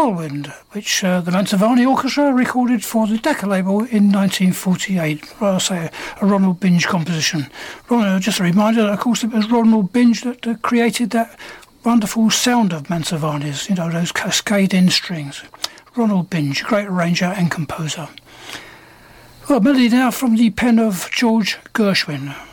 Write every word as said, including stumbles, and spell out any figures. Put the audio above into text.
Whirlwind, which uh, the Mantovani Orchestra recorded for the Decca label in nineteen forty-eight. Well, I'll say a, a Ronald Binge composition. Ronald, just a reminder that, of course, it was Ronald Binge that uh, created that wonderful sound of Mantovani's, you know, those cascade-in strings. Ronald Binge, great arranger and composer. Well, melody now from the pen of George Gershwin.